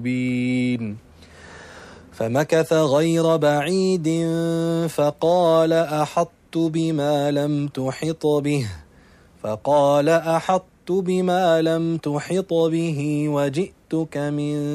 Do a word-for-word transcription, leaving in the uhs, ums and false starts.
مبين فمكث غير بعيد فقال أحطت بما لم تحط به فقال أحطت بما لم تحط به وجئتك من